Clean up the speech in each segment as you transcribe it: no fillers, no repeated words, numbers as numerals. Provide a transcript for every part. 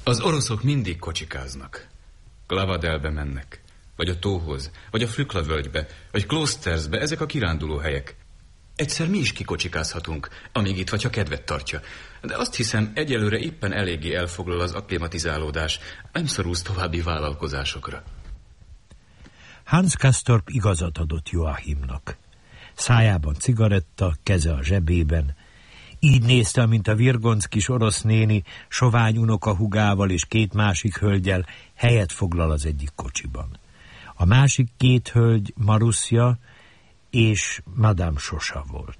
Az oroszok mindig kocsikáznak. Klavadelbe mennek, vagy a tóhoz, vagy a Flükla völgybe, vagy Klostersbe, ezek a kiránduló helyek. Egyszer mi is kikocsikázhatunk, amíg itt vagy, ha kedvet tartja. De azt hiszem, egyelőre éppen eléggé elfoglal az akklimatizálódás, nem szorulsz további vállalkozásokra. Hans Castorp igazat adott Joachimnak. Szájában cigaretta, keze a zsebében. Így nézte, amint a virgonc kis orosz néni sovány unokahugával és 2 másik hölgyel helyet foglal az egyik kocsiban. A másik 2 hölgy Marussia és Madame Sosa volt.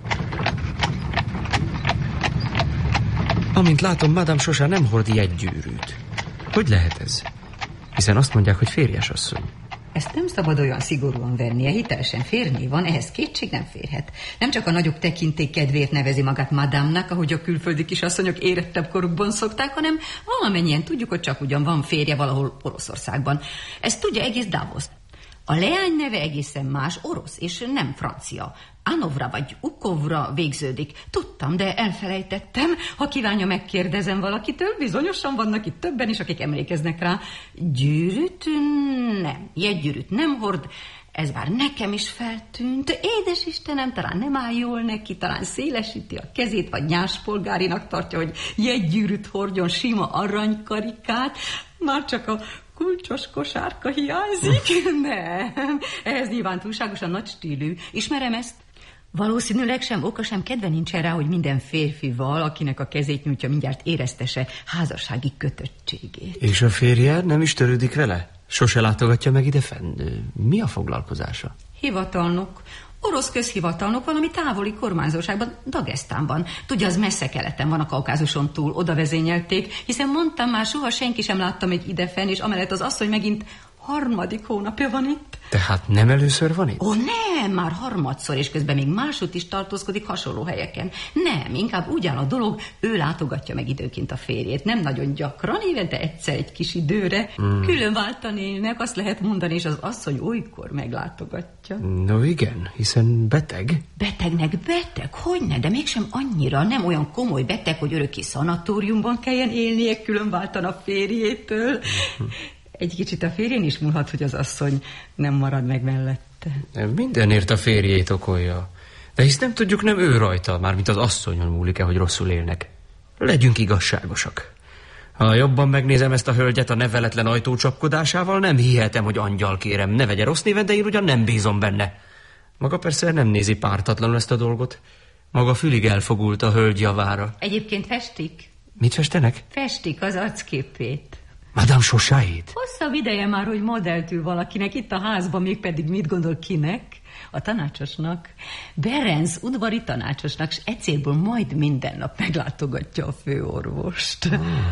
Amint látom, Madame Sosa nem hord jegygyűrűt. Hogy lehet ez? Hiszen azt mondják, hogy férjes asszony. Ezt nem szabad olyan szigorúan vennie, hitelesen férni van, ehhez kétség nem férhet. Nem csak a nagyobb tekintély kedvéért nevezi magát madámnak, ahogy a külföldi kisasszonyok érettebb korukban szokták, hanem valamennyien tudjuk, hogy csak ugyan van férje valahol Oroszországban. Ezt tudja egész Davos. A leány neve egészen más, orosz, és nem francia. Anovra vagy Ukovra végződik. Tudtam, de elfelejtettem. Ha kívánja, megkérdezem valakitől. Bizonyosan vannak itt többen is, akik emlékeznek rá. Gyűrűt nem. Jegygyűrűt nem hord. Ez már nekem is feltűnt. Édes Istenem, talán nem áll jól neki, talán szélesíti a kezét, vagy nyáspolgárinak tartja, hogy jegygyűrűt hordjon, sima aranykarikát. Már csak a kulcsos kosárka hiányzik? Nem, ez nyilván túlságosan nagy stílű. Ismerem ezt? Valószínűleg sem oka, sem kedve nincsen rá, hogy minden férfival, akinek a kezét nyújtja, mindjárt éreztesse házassági kötöttségét. És a férje nem is törődik vele? Sose látogatja meg idefenn? Mi a foglalkozása? Hivatalnok. Orosz közhivatalnok valami távoli kormányzóságban, Dagesztánban. Tudja, az messze keleten van, a Kaukázuson túl, oda vezényelték, hiszen mondtam már, soha senki sem látta még idefenn, és amellett az asszony megint 3. hónapja van itt. Tehát nem először van itt? Ó, nem, már 3-szor, és közben még máshogy is tartózkodik hasonló helyeken. Nem, inkább úgy áll a dolog, ő látogatja meg időnként a férjét. Nem nagyon gyakran, évente egyszer egy kis időre. Különváltan élnek, azt lehet mondani, és az asszony olykor meglátogatja. No igen, hiszen beteg. Betegnek beteg? Hogyne, de mégsem annyira. Nem olyan komoly beteg, hogy örökké szanatóriumban kelljen élnie, különváltan a férjétől. Egy kicsit a férjén is múlhat, hogy az asszony nem marad meg mellette. Mindenért a férjét okolja. De hisz nem tudjuk, nem ő rajta, mármint az asszonyon múlik-e, hogy rosszul élnek. Legyünk igazságosak. Ha jobban megnézem ezt a hölgyet a neveletlen ajtócsapkodásával, nem hihetem, hogy angyal, kérem. Ne vegye rossz néven, de én ugyan nem bízom benne. Maga persze nem nézi pártatlanul ezt a dolgot. Maga fülig elfogult a hölgy javára. Egyébként festik. Mit festenek? Festik az arcképét. Madame Sosáét? Hosszabb ideje már, hogy modellt ül valakinek itt a házban, mégpedig mit gondol kinek? A tanácsosnak. Berenc udvari tanácsosnak, és egyszerből majd minden nap meglátogatja a főorvost.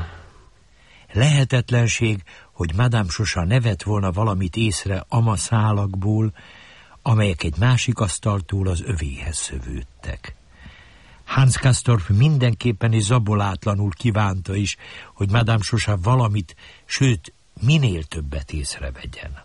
Lehetetlenség, hogy Madame Sosa ne vett volna valamit észre amaszálakból, amelyek egy másik asztaltól az övéhez szövődtek. Hans Castorp mindenképpen és zabolátlanul kívánta is, hogy Madame Sosa valamit, sőt, minél többet észrevegyen.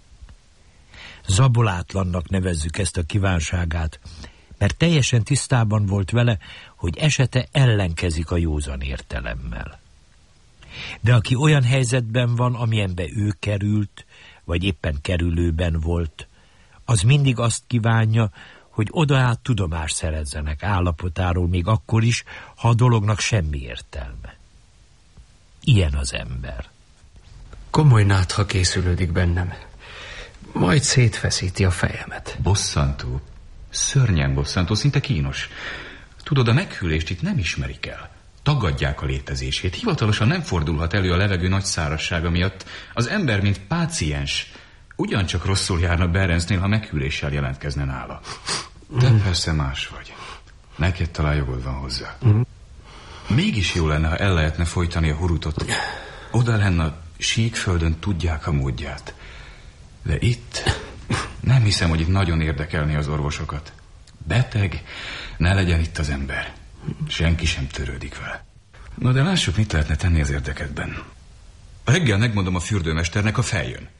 Zabolátlannak nevezzük ezt a kívánságát, mert teljesen tisztában volt vele, hogy esete ellenkezik a józan értelemmel. De aki olyan helyzetben van, amilyenbe ő került, vagy éppen kerülőben volt, az mindig azt kívánja, hogy odaát tudomást szerezzenek állapotáról, még akkor is, ha a dolognak semmi értelme. Ilyen az ember. Komoly nátha készülődik bennem. Majd szétfeszíti a fejemet. Bosszantó. Szörnyen bosszantó, szinte kínos. Tudod, a meghűlést itt nem ismerik el. Tagadják a létezését. Hivatalosan nem fordulhat elő a levegő nagy szárazsága miatt. Az ember, mint páciens, ugyancsak rosszul járna Berencnél, ha meghűléssel jelentkezne nála. De persze más vagy. Neked talán jogod van hozzá. Mégis jó lenne, ha el lehetne folytani a hurutot. Oda lenne a síkföldön, tudják a módját. De itt nem hiszem, hogy itt nagyon érdekelni az orvosokat. Beteg, ne legyen itt az ember. Senki sem törődik vele. Na de lássuk, mit lehetne tenni az érdekedben. Reggel megmondom a fürdőmesternek, ha feljön.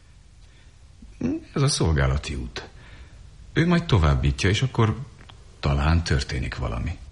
Ez a szolgálati út. Ő majd továbbítja, és akkor talán történik valami.